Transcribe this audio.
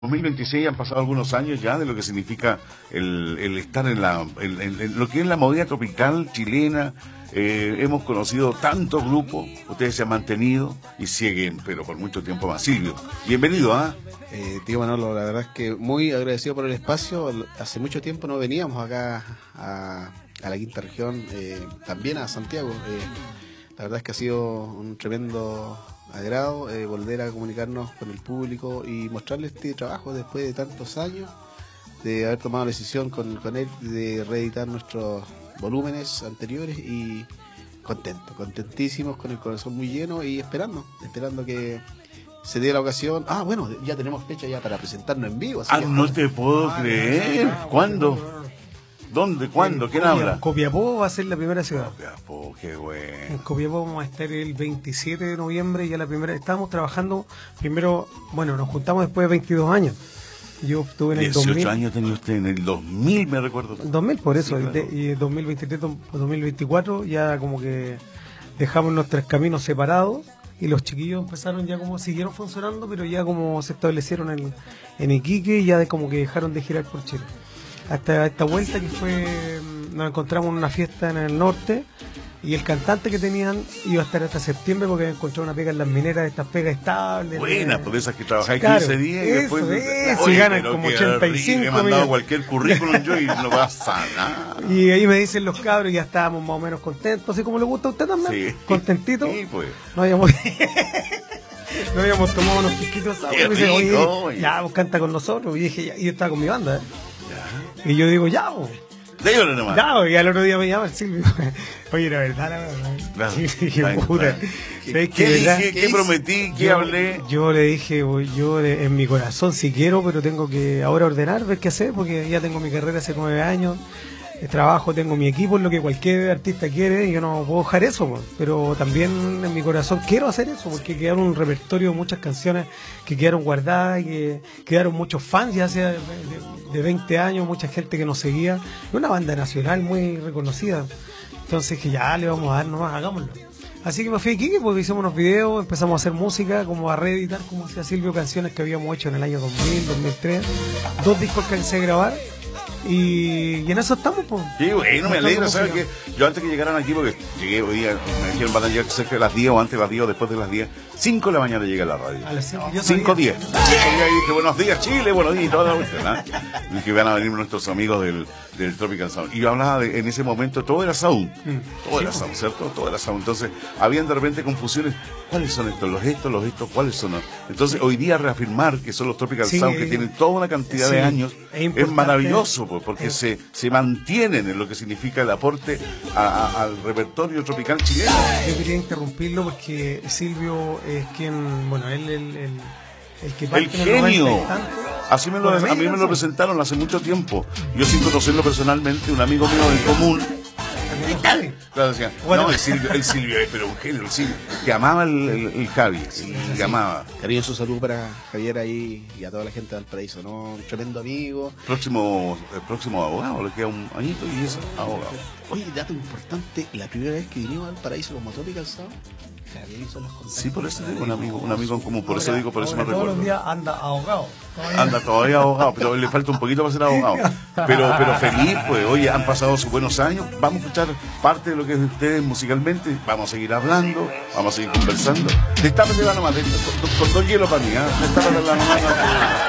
2026 han pasado algunos años ya de lo que significa el estar en lo que es la movida tropical chilena. Hemos conocido tantos grupos, ustedes se han mantenido y siguen, pero por mucho tiempo más. Silvio, bienvenido, ¿ah? Tío Manolo, la verdad es que muy agradecido por el espacio. Hace mucho tiempo no veníamos acá a la quinta región, también a Santiago. La verdad es que ha sido un tremendo agrado volver a comunicarnos con el público y mostrarle este trabajo después de tantos años, de haber tomado la decisión con él de reeditar nuestros volúmenes anteriores, y contentísimos, con el corazón muy lleno y esperando que se dé la ocasión. Bueno, ya tenemos fecha ya para presentarnos en vivo. Así no te puedo creer. ¿Cuándo? ¿Dónde? ¿Cuándo? ¿Quién habla? Copiapó va a ser la primera ciudad. Copiapó, qué bueno. En Copiapó vamos a estar el 27 de noviembre, ya la primera. Estábamos trabajando primero, bueno, nos juntamos después de 22 años. Yo estuve en el 18 2000. años tenía usted, en el 2000 me recuerdo. 2000, por eso, sí, claro. Y 2023, 2024 ya como que dejamos nuestros caminos separados y los chiquillos empezaron ya como, siguieron funcionando, pero ya como se establecieron en Iquique, ya como que dejaron de girar por Chile. Hasta esta vuelta que fue, nos encontramos en una fiesta en el norte y el cantante que tenían iba a estar hasta septiembre porque encontró una pega en las mineras, estas pegas estables. Buenas, por esas que trabajáis claro, 15 días y después... y ganan como 85 He mandado cualquier currículum yo y no pasa nada. Y ahí me dicen los cabros y ya estábamos más o menos contentos, así como le gusta a usted también, sí. Contentito. Sí, pues. No habíamos tomado unos pisquitos, ¿sabes? Y me dice, oye, ya, vos canta con nosotros. Y dije, ya, y yo estaba con mi banda, Y yo digo, ya, vos. Déjalo nomás. Ya, y al otro día me llama el Silvio. Oye, la verdad, ¿Qué prometí? ¿Qué hablé? Yo le dije, en mi corazón sí quiero, pero tengo que ahora ordenar, ver qué hacer, porque ya tengo mi carrera hace 9 años. Trabajo, tengo mi equipo, es lo que cualquier artista quiere, y yo no puedo dejar eso, pero también en mi corazón quiero hacer eso, porque quedaron un repertorio de muchas canciones que quedaron guardadas, y que quedaron muchos fans, ya sea de 20 años, mucha gente que nos seguía, una banda nacional muy reconocida. Entonces que ya le vamos a dar nomás, hagámoslo. Así que me fui a Iquique, porque hicimos unos videos, empezamos a hacer música, como a reeditar, como decía Silvio, canciones que habíamos hecho en el año 2000, 2003, 2 discos que alcancé a grabar. Y en eso estamos, pues. Sí, bueno, me alegra, ¿sabes qué? Yo antes que llegaran aquí, porque llegué hoy día, me dijeron van a llegar cerca de las 10 o antes de las 10 o después de las 10, 5 de la mañana llegué a la radio. A las 5, 5:10. Y dije, buenos días Chile, buenos días y toda la cuestión, y que van a venir nuestros amigos del Tropical Sound. Y yo hablaba en ese momento, todo era sound. Todo era sound, ¿cierto? Todo era sound. Entonces, habían de repente confusiones. ¿Cuáles son estos? Los estos, ¿cuáles son? Entonces, hoy día reafirmar que son los Tropical Sound, que tienen toda una cantidad de años, es maravilloso, pues, porque se mantienen en lo que significa el aporte al repertorio tropical chileno. Yo quería interrumpirlo porque Silvio es quien, bueno, él el que parte el genio. Así a mí me lo presentaron hace mucho tiempo. Yo, sin conocerlo personalmente, un amigo mío en común. Claro, decía, bueno. No, el Silvio, pero un genio, el Silvio, que amaba el Javi, que amaba. Cariñoso saludo para Javier ahí y a toda la gente de Valparaíso, ¿no? Un tremendo amigo. El próximo abogado, le queda un añito y es abogado. Oye, dato importante, la primera vez que vinimos a Valparaíso como Tropical Sound, Javier hizo los contactos. Sí, por eso digo, un amigo en común, por eso me recuerdo. Todos los días anda ahogado. Anda todavía abogado, pero le falta un poquito para ser abogado. Pero feliz, pues, oye, han pasado sus buenos años. Vamos a escuchar parte de lo que es de ustedes musicalmente. Vamos a seguir hablando, vamos a seguir conversando. Destápate la nomás, con 2 hielos para mí, Destápate la nomás.